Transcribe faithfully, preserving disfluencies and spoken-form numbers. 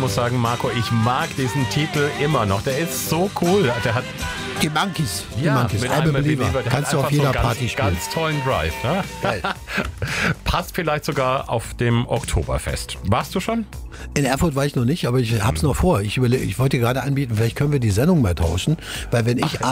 muss sagen, Marco, ich mag diesen Titel immer noch. Der ist so cool. Der hat Die Monkeys. Die ja, Monkeys. mit I'm a einem Believer. Believer. Der Kannst hat du auf einfach jeder so ganz, Party spielen. ganz tollen Drive. Ne? Geil. Passt vielleicht sogar auf dem Oktoberfest. Warst du schon? In Erfurt war ich noch nicht, aber ich hab's noch vor. Ich, überle- ich wollte gerade anbieten, vielleicht können wir die Sendung mal tauschen, weil wenn ich